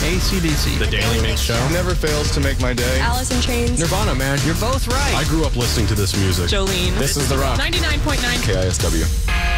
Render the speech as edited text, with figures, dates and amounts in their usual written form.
AC/DC. The Daily Mix Show. Never fails to make my day. Alice in Chains. Nirvana, man. You're both right. I grew up listening to this music. Jolene. This is The Rock. 99.9 KISW.